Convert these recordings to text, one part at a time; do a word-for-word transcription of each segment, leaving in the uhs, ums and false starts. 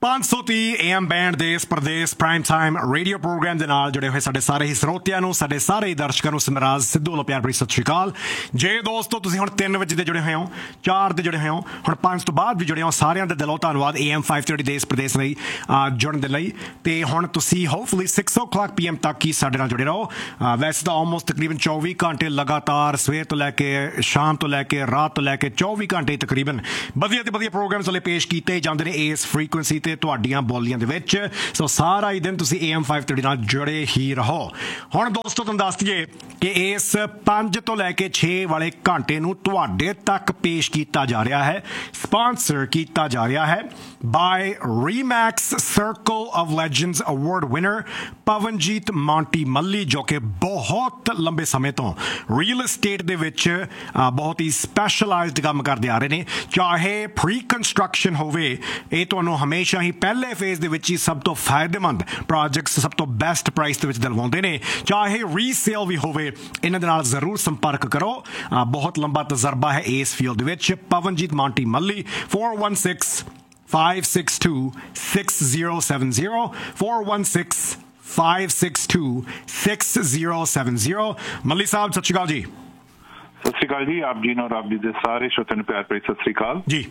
पाँच सौ तीह ए एम बैंड देश प्रदेश प्राइम टाइम रेडियो प्रोग्राम ਦੇ ਨਾਲ ਜੁੜੇ ਹੋਏ ਸਾਡੇ ਸਾਰੇ ਹੀ ਸਰੋਤਿਆਂ ਨੂੰ ਸਾਡੇ ਸਾਰੇ ਹੀ ਦਰਸ਼ਕਾਂ ਨੂੰ ਸਿਮਰਾਜ ਸਿੱਧੂ ਵੱਲੋਂ ਪਿਆਰ ਭਰੀ ਸਤਿ ਸ਼੍ਰੀ ਅਕਾਲ। ਜੇ ਦੋਸਤੋ ਤੁਸੀਂ ਹੁਣ ਤਿੰਨ ਵਜੇ ਦੇ ਜੁੜੇ ਹੋਏ ਹੋ, ਚਾਰ ਦੇ ਜੁੜੇ ਹੋਏ ਹੋ, ਹੁਣ ਪੰਜ ਤੋਂ ਬਾਅਦ ਵੀ ਜੁੜੇ ਹੋ, ਸਾਰਿਆਂ ਦਾ ਦਿਲੋਂ ਧੰਨਵਾਦ ਏ ਐਮ ਪੰਜ ਸੌ ਤੀਹ ਦੇਸ਼ ਪ੍ਰਦੇਸ਼ ਲਈ ਜੁੜਨ ਦੇ ਲਈ। ਤੇ ਹੁਣ ਤੁਸੀਂ ਹੋਪਫੁਲੀ ਸਿਕਸ ਓ ਕਲਾਕ ਪੀ ਐਮ ਤੱਕ ਹੀ ਸਾਡੇ ਨਾਲ ਜੁੜੇ ਰਹੋ। ਵੈਸੇ ਤਾਂ ਆਲਮੋਸਟ ਤਕਰੀਬਨ ਚੌਵੀ ਘੰਟੇ ਲਗਾਤਾਰ ਸਵੇਰ ਤੋਂ ਲੈ ਕੇ ਸ਼ਾਮ ਤੋਂ ਲੈ ਕੇ ਰਾਤ ਤੋਂ ਲੈ ਕੇ ਚੌਵੀ ਘੰਟੇ ਤਕਰੀਬਨ ਵਧੀਆ ਤੇ ਵਧੀਆ ਪ੍ਰੋਗਰਾਮਸ ਵਾਲੇ ਪੇਸ਼ ਕੀਤੇ ਜਾਂਦੇ ਨੇ ਇਸ ਫ੍ਰੀਕੁਐਂਸੀ ਤੇ ਤੁਹਾਡੀਆਂ ਬੋਲੀਆਂ ਦੇ ਵਿੱਚ। ਸੋ ਸਾਰਾ ਹੀ ਦਿਨ ਤੁਸੀਂ ਏ ਐਮ ਪੰਜ ਸੌ ਤੀਹ ਨਾਲ ਜੁੜੇ ਹੀ ਰਹੋ। ਹੁਣ ਦੋਸਤੋ ਤੁਹਾਨੂੰ ਦੱਸ ਦਈਏ ਕਿ ਇਸ ਪੰਜ ਤੋਂ ਲੈ ਕੇ ਛੇ ਵਾਲੇ ਘੰਟੇ ਨੂੰ ਤੁਹਾਡੇ ਤੱਕ ਪੇਸ਼ ਕੀਤਾ ਜਾ ਰਿਹਾ ਹੈ, ਸਪਾਂਸਰ ਕੀਤਾ ਜਾ ਰਿਹਾ ਹੈ ਬਾय ਰੀਮੈਕਸ circle of legends award winner Pawanjit Monty ਮੱਲੀ, ਜੋ ਕਿ ਬਹੁਤ ਲੰਬੇ ਸਮੇਂ ਤੋਂ ਰੀਅਲ estate ਦੇ ਵਿੱਚ ਬਹੁਤ ਹੀ ਸਪੈਸ਼ਲਾਈਜ਼ਡ ਕੰਮ ਕਰਦੇ ਆ ਰਹੇ ਨੇ। ਚਾਹੇ ਪ੍ਰੀ ਕੰਸਟਰਕਸ਼ਨ ਹੋਵੇ, ਇਹ ਤੁਹਾਨੂੰ ਹਮੇਸ਼ਾ ਹੀ ਪਹਿਲੇ ਫੇਜ਼ ਦੇ ਵਿੱਚ ਹੀ ਸਭ ਤੋਂ ਫਾਇਦੇਮੰਦ ਪ੍ਰੋਜੈਕਟਸ ਸਭ ਤੋਂ ਬੈਸਟ ਪ੍ਰਾਈਸ ਦੇ ਵਿੱਚ ਦਿਲਵਾਉਂਦੇ ਨੇ। ਚਾਹੇ ਰੀਸੇਲ ਵੀ ਹੋਵੇ, ਇਹਨਾਂ ਦੇ ਨਾਲ ਜ਼ਰੂਰ ਸੰਪਰਕ ਕਰੋ। ਬਹੁਤ ਲੰਬਾ ਤਜਰਬਾ ਹੈ ਇਸ ਫੀਲਡ ਦੇ ਵਿੱਚ। ਪਵਨਜੀਤ ਮੌਂਟੀ ਮੱਲੀ four one six five six two six zero seven zero four one six five six two six zero seven zero। ਮੱਲੀ ਸਾਹਿਬ ਸਤਿ ਸ਼੍ਰੀ ਅਕਾਲ ਜੀ। ਸਤਿ ਸ਼੍ਰੀ ਅਕਾਲ ਜੀ, ਆਪ ਜੀ ਨੂੰ ਔਰ ਆਪ ਜੀ ਦੇ ਸਾਰੇ ਸ਼ਰੋਤਿਆਂ ਨੂੰ ਪਿਆਰ ਭਰੀ ਸਤਿ ਸ਼੍ਰੀ ਅਕਾਲ ਜੀ।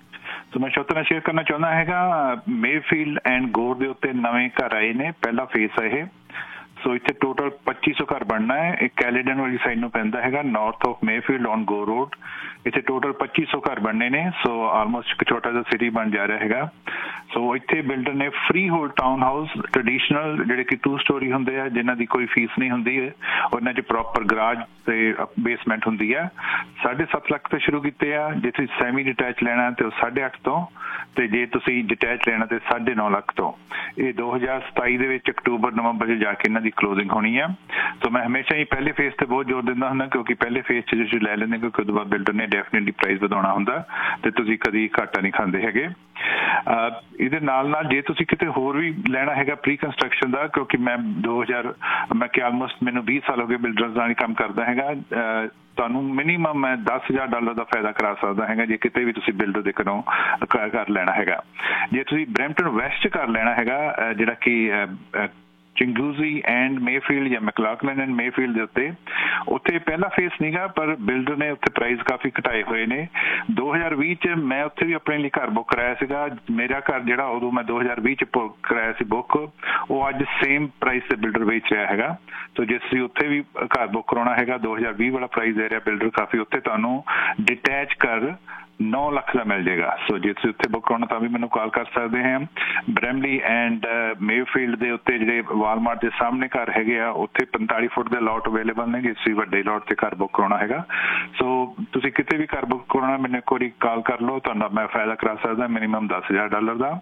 ਸੋ ਮੈਂ ਸ਼ਰੋਤਿਆਂ ਨਾਲ ਸ਼ੇਅਰ ਕਰਨਾ ਚਾਹੁੰਦਾ ਹੈਗਾ, ਮੇਫੀਲਡ ਐਂਡ ਗੋਰ ਦੇ ਉੱਤੇ ਨਵੇਂ ਘਰ ਆਏ ਨੇ, ਪਹਿਲਾ ਫੇਸ ਹੈ ਇਹ। ਸੋ ਇੱਥੇ ਟੋਟਲ ਪੱਚੀ ਸੌ ਘਰ ਬਣਨਾ ਹੈ। ਇਹ ਕੈਲੀਡਨ ਵਾਲੀ ਸਾਈਡ ਨੂੰ ਪੈਂਦਾ ਹੈਗਾ, north of Mayfield on go road. ਇੱਥੇ ਟੋਟਲ ਪੱਚੀ ਸੌ ਘਰ ਬਣਨੇ ਨੇ। ਸੋ ਆਲਮੋਸਟ ਇੱਕ ਛੋਟਾ ਜਿਹਾ ਸਿਟੀ ਬਣ ਜਾ ਰਿਹਾ ਹੈਗਾ। ਸੋ ਇੱਥੇ ਬਿਲਡਰ ਨੇ free hold town house traditional, ਜਿਹੜੇ ਕਿ ਟੂ ਸਟੋਰੀ ਹੁੰਦੇ ਆ, ਜਿਨ੍ਹਾਂ ਦੀ ਕੋਈ ਫੀਸ ਨਹੀਂ ਹੁੰਦੀ ਹੈ, ਉਹਨਾਂ 'ਚ ਪ੍ਰੋਪਰ ਗਰਾਜ ਤੇ ਬੇਸਮੈਂਟ ਹੁੰਦੀ ਆ। ਸਾਢੇ ਸੱਤ ਲੱਖ ਤੋਂ ਸ਼ੁਰੂ ਕੀਤੇ ਆ। ਜੇ ਤੁਸੀਂ ਸੈਮੀ ਡਿਟੈਚ ਲੈਣਾ ਤੇ ਉਹ ਸਾਢੇ ਅੱਠ ਤੋਂ, ਤੇ ਜੇ ਤੁਸੀਂ ਡਿਟੈਚ ਲੈਣਾ ਤੇ ਸਾਢੇ ਨੌ ਲੱਖ ਤੋਂ। ਇਹ ਦੋ ਹਜ਼ਾਰ ਸਤਾਈ ਦੇ ਵਿੱਚ ਅਕਤੂਬਰ ਨਵੰਬਰ 'ਚ ਜਾ ਕੇ ਇਹਨਾਂ ਦੀ ਕਲੋਜ਼ਿੰਗ ਹੋਣੀ ਆ। ਸੋ ਮੈਂ ਹਮੇਸ਼ਾ ਹੀ ਪਹਿਲੇ ਫੇਸ ਤੇ ਬਹੁਤ ਜ਼ੋਰ ਦਿੰਦਾ ਹੁੰਦਾ, ਕਿਉਂਕਿ ਪਹਿਲੇ ਫੇਸ 'ਚ ਜੇ ਲੈ ਲੈਂਦੇ, ਕਿਉਂਕਿ ਉਹਦੇ ਬਾਅਦ ਬਿਲਡਰ ਨੇ ਡੈਫੀਨੇਟਲੀ ਪ੍ਰਾਈਸ ਵਧਾਉਣਾ ਹੁੰਦਾ ਤੇ ਤੁਸੀਂ ਕਦੀ ਘਾਟਾ ਨਹੀਂ ਖਾਂਦੇ ਹੈਗੇ। ਇਹਦੇ ਨਾਲ ਨਾਲ ਜੇ ਤੁਸੀਂ ਕਿਤੇ ਹੋਰ ਵੀ ਲੈਣਾ ਹੈਗਾ ਪ੍ਰੀ ਕੰਸਟਰਕਸ਼ਨ ਦਾ, ਕਿਉਂਕਿ ਮੈਂ ਦੋ ਹਜ਼ਾਰ ਮੈਂ ਕਿ ਆਲਮੋਸਟ ਮੈਨੂੰ ਵੀਹ ਸਾਲ ਹੋ ਗਏ ਬਿਲਡਰਸ ਨਾਲ ਕੰਮ ਕਰਦਾ ਹੈਗਾ, ਤੁਹਾਨੂੰ ਮਿਨੀਮਮ ਮੈਂ ਦਸ ਹਜ਼ਾਰ ਡਾਲਰ ਦਾ ਫਾਇਦਾ ਕਰਾ ਸਕਦਾ ਹੈਗਾ ਜੇ ਕਿਤੇ ਵੀ ਤੁਸੀਂ ਬਿਲਡਰ ਦੇ ਘਰੋਂ ਘਰ ਲੈਣਾ ਹੈਗਾ। ਜੇ ਤੁਸੀਂ ਬਰੈਂਪਟਨ ਵੈਸਟ ਘਰ ਲੈਣਾ ਹੈਗਾ, ਜਿਹੜਾ ਕਿ ਚਿੰਗੂਜ਼ੀ ਐਂਡ ਮੇਫੀਲਡ ਜਾਂ ਮੈਕਲਾਕਲਨ ਐਂਡ ਮੇਫੀਲਡ ਦੇ ਉੱਤੇ, ਉੱਥੇ ਪਹਿਲਾ ਫੇਸ ਨੀਗਾ, ਪਰ ਬਿਲਡਰ ਨੇ ਉੱਥੇ ਪ੍ਰਾਈਸ ਕਾਫੀ ਘਟਾਏ ਹੋਏ ਨੇ। ਦੋ ਹਜ਼ਾਰ ਵੀਹ 'ਚ ਮੈਂ ਉੱਥੇ ਵੀ ਆਪਣੇ ਲਈ ਘਰ ਬੁੱਕ ਕਰਾਇਆ ਸੀਗਾ। ਮੇਰਾ ਘਰ ਜਿਹੜਾ ਉਦੋਂ ਮੈਂ ਦੋ ਹਜ਼ਾਰ ਵੀਹ 'ਚ ਕਰਾਇਆ ਸੀ ਬੁੱਕ, ਉਹ ਅੱਜ ਸੇਮ ਪ੍ਰਾਈਸ ਤੇ ਬਿਲਡਰ ਵੇਚ ਰਿਹਾ ਹੈਗਾ। ਸੋ ਜੇ ਤੁਸੀਂ ਉੱਥੇ ਵੀ ਘਰ ਬੁੱਕ ਕਰਾਉਣਾ ਹੈਗਾ, ਦੋ ਹਜ਼ਾਰ ਵੀਹ ਵਾਲਾ ਪ੍ਰਾਈਸ ਦੇ ਰਿਹਾ ਬਿਲਡਰ ਕਾਫੀ, ਉੱਥੇ ਤੁਹਾਨੂੰ ਡਿਟੈਚ ਘਰ ਨੌ ਲੱਖ ਦਾ ਮਿਲ ਜਾਏਗਾ। ਸੋ ਜੇ ਤੁਸੀਂ ਉੱਥੇ ਬੁੱਕ ਕਰਾਉਣਾ ਤਾਂ ਵੀ ਮੈਨੂੰ ਕਾਲ ਕਰ ਸਕਦੇ ਹਾਂ। ਬਰੈਮਲੀ ਐਂਡ ਮੇਫੀਲਡ ਦੇ ਉੱਤੇ ਜਿਹੜੇ ਵਾਲਮਾਰਟ ਦੇ ਸਾਹਮਣੇ ਘਰ ਹੈਗੇ ਆ, ਉੱਥੇ ਪੰਤਾਲੀ ਫੁੱਟ ਦੇ ਲੋਟ ਅਵੇਲੇਬਲ ਨੇ। ਜੇ ਤੁਸੀਂ ਵੱਡੇ ਲੋਟ ਤੇ ਘਰ ਬੁੱਕ ਕਰਾਉਣਾ ਹੈਗਾ, ਸੋ ਤੁਸੀਂ ਕਿਤੇ ਵੀ ਘਰ ਬੁੱਕ ਕਰਾਉਣਾ, ਮੈਨੂੰ ਇੱਕ ਵਾਰੀ ਕਾਲ ਕਰ ਲਓ, ਤੁਹਾਨੂੰ ਮੈਂ ਫਾਇਦਾ ਕਰਾ ਸਕਦਾ ਮਿਨੀਮਮ ਦਸ ਹਜ਼ਾਰ ਡਾਲਰ ਦਾ।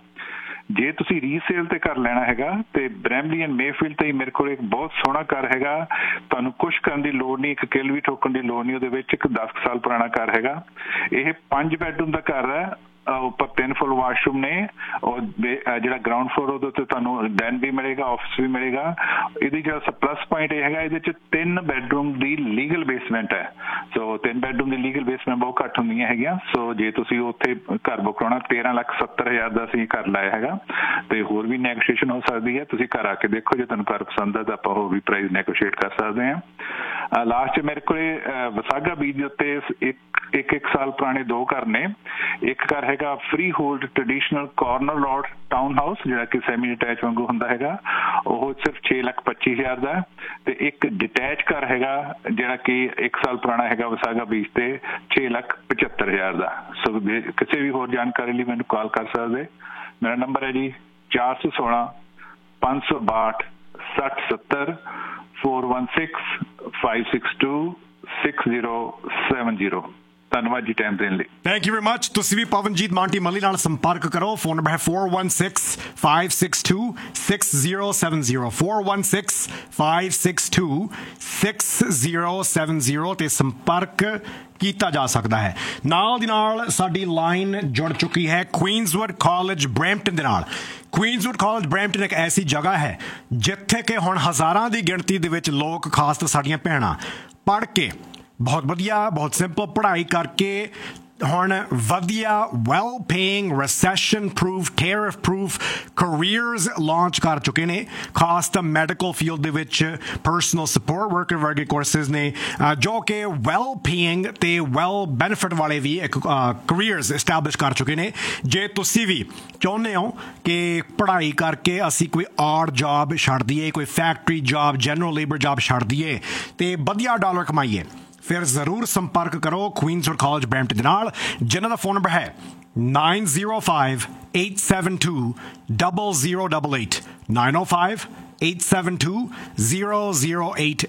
ਜੇ ਤੁਸੀਂ ਰੀਸੇਲ ਤੇ ਘਰ ਲੈਣਾ ਹੈਗਾ ਤੇ ਬਰੈਮਲੀ ਐਂਡ ਮੇਫੀਲਡ ਤੇ ਮੇਰੇ ਕੋਲ ਇੱਕ ਬਹੁਤ ਸੋਹਣਾ ਘਰ ਹੈਗਾ, ਤੁਹਾਨੂੰ ਕੁਛ ਕਰਨ ਦੀ ਲੋੜ ਨਹੀਂ, ਇੱਕ ਕਿੱਲ ਵੀ ਠੋਕਣ ਦੀ ਲੋੜ ਨਹੀਂ। ਉਹਦੇ ਵਿੱਚ ਇੱਕ ਦਸ ਸਾਲ ਪੁਰਾਣਾ ਘਰ ਹੈਗਾ। ਇਹ ਪੰਜ ਬੈਡਰੂਮ ਦਾ ਘਰ ਹੈ, ਉੱਪਰ ਤਿੰਨ ਫੁੱਲ ਵਾਸ਼ਰੂਮ ਨੇ, ਔਰ ਜਿਹੜਾ ਗਰਾਊਂਡ ਫਲੋਰ ਉਹਦੇ ਉੱਤੇ ਤੁਹਾਨੂੰ ਡੈਨ ਵੀ ਮਿਲੇਗਾ, ਆਫਿਸ ਵੀ ਮਿਲੇਗਾ। ਇਹਦੀ ਜਿਹੜਾ ਪਲੱਸ ਪੁਆਇੰਟ ਇਹ ਹੈਗਾ, ਇਹਦੇ 'ਚ ਤਿੰਨ ਬੈਡਰੂਮ ਦੀ ਲੀਗਲ ਬੇਸਮੈਂਟ ਹੈ। ਸੋ ਤਿੰਨ ਬੈਡਰੂਮ ਦੀ ਲੀਗਲ ਬੇਸਮੈਂਟ ਬਹੁਤ ਘੱਟ ਹੁੰਦੀਆਂ ਹੈਗੀਆਂ। ਸੋ ਜੇ ਤੁਸੀਂ ਉੱਥੇ ਘਰ ਬੁੱਕ ਕਰਾਉਣਾ, ਤੇਰਾਂ ਲੱਖ ਸੱਤਰ ਹਜ਼ਾਰ ਦਾ ਅਸੀਂ ਘਰ ਲਾਇਆ ਹੈਗਾ, ਤੇ ਹੋਰ ਵੀ ਨੈਗੋਸ਼ੀਏਸ਼ਨ ਹੋ ਸਕਦੀ ਹੈ। ਤੁਸੀਂ ਘਰ ਆ ਕੇ ਦੇਖੋ, ਜੇ ਤੁਹਾਨੂੰ ਘਰ ਪਸੰਦ ਹੈ ਤਾਂ ਆਪਾਂ ਹੋਰ ਵੀ ਪ੍ਰਾਈਸ ਨੈਗੋਸ਼ੀਏਟ ਕਰ ਸਕਦੇ ਹਾਂ। ਲਾਸਟ 'ਚ ਮੇਰੇ ਕੋਲੇ ਵਸਾਗਾ ਬੀਚ ਦੇ ਉੱਤੇ ਇੱਕ ਇੱਕ ਇੱਕ ਸਾਲ ਪੁਰਾਣੇ ਦੋ ਘਰ ਨੇ। ਇੱਕ ਘਰ ਹੈਗਾ ਫ੍ਰੀ ਹੋਲਡ ਟ੍ਰੈਡੀਸ਼ਨਲ ਕਾਰਨਰ ਲੋਟ ਟਾਊਨ ਹਾਊਸ, ਜਿਹੜਾ ਕਿ ਸੈਮੀ ਡਿਟੈਚ ਵਾਂਗੂ ਹੁੰਦਾ ਹੈਗਾ, ਉਹ ਸਿਰਫ ਛੇ ਲੱਖ ਪੱਚੀ ਹਜ਼ਾਰ ਦਾ। ਤੇ ਇੱਕ ਡਿਟੈਚ ਘਰ ਹੈਗਾ, ਜਿਹੜਾ ਕਿ ਇੱਕ ਸਾਲ ਪੁਰਾਣਾ ਹੈਗਾ ਵਸਾਗਾ ਬੀਚ ਤੇ, ਛੇ ਲੱਖ ਪਚੱਤਰ ਹਜ਼ਾਰ ਦਾ। ਸੋ ਕਿਸੇ ਵੀ ਹੋਰ ਜਾਣਕਾਰੀ ਲਈ ਮੈਨੂੰ ਕਾਲ ਕਰ ਸਕਦੇ। ਮੇਰਾ ਨੰਬਰ ਹੈ ਜੀ ਚਾਰ ਸੌ ਸੋਲਾਂ ਪੰਜ ਸੌ ਬਾਹਠ ਸੱਠ ਸੱਤਰ four one six five six two six zero seven zero। ਧੰਨਵਾਦ ਜੀ ਟਾਈਮ ਦੇਣ ਲਈ। Thank you very much. ਤੁਸੀਂ ਵੀ ਪਵਨਜੀਤ ਮੌਂਟੀ ਮੱਲੀ ਨਾਲ ਸੰਪਰਕ ਕਰੋ। ਫੋਨ ਨੰਬਰ ਹੈ four one six five six two six zero seven zero four one six five six two six zero seven zero ਤੇ ਸੰਪਰਕ ਕੀਤਾ ਜਾ ਸਕਦਾ ਹੈ। ਨਾਲ ਦੀ ਨਾਲ ਸਾਡੀ ਲਾਈਨ ਜੁੜ ਚੁੱਕੀ ਹੈ ਕੁਈਨਜ਼ਵੁੱਡ ਕਾਲਜ ਬਰੈਂਪਟਨ ਦੇ ਨਾਲ। ਕੁਈਨਜ਼ਵੁੱਡ ਕਾਲਜ ਬਰੈਂਪਟਨ ਇੱਕ ਐਸੀ ਜਗ੍ਹਾ ਹੈ ਜਿੱਥੇ ਕਿ ਹੁਣ ਹਜ਼ਾਰਾਂ ਦੀ ਗਿਣਤੀ ਦੇ ਵਿੱਚ ਲੋਕ, ਖਾਸ ਤੋਂ ਸਾਡੀਆਂ ਭੈਣਾਂ, ਪੜ੍ਹ ਕੇ ਬਹੁਤ ਵਧੀਆ, ਬਹੁਤ ਸਿੰਪਲ ਪੜ੍ਹਾਈ ਕਰਕੇ ਹੁਣ ਵਧੀਆ well paying recession proof tariff proof carriers launch ਕਰ ਚੁੱਕੇ ਨੇ ਖਾਸ ਤਾਂ ਮੈਡੀਕਲ ਫੀਲਡ ਦੇ ਵਿੱਚ ਪਰਸਨਲ ਸਪੋਰਟ ਵਰਕਰ ਵਰਗੇ ਕੋਰਸਿਸ ਨੇ ਜੋ ਕਿ ਵੈਲ ਪੇਇੰਗ ਤੇ ਵੈਲ ਬੈਨੀਫਿਟ ਵਾਲੇ ਵੀ ਇੱਕ ਕੈਰੀਅਰਸ ਐਸਟੈਬਲਿਸ਼ ਕਰ ਚੁੱਕੇ ਨੇ ਜੇ ਤੁਸੀਂ ਵੀ ਚਾਹੁੰਦੇ ਹੋ ਕਿ ਪੜ੍ਹਾਈ ਕਰਕੇ ਅਸੀਂ ਕੋਈ ਆਡ ਜੌਬ ਛੱਡ ਦਈਏ ਕੋਈ factory job general labour job ਛੱਡ ਦਈਏ ਤੇ ਵਧੀਆ ਡਾਲਰ ਕਮਾਈਏ ਫਿਰ ਜ਼ਰੂਰ ਸੰਪਰਕ ਕਰੋ ਕੁਈਨਸਵੁੱਡ ਕਾਲਜ ਬਰੈਂਪਟਨ ਦੇ ਨਾਲ ਜਿਨ੍ਹਾਂ ਦਾ ਫੋਨ ਨੰਬਰ ਹੈ nine zero five eight seven two zero zero eight eight nine zero five eight seven two zero zero eight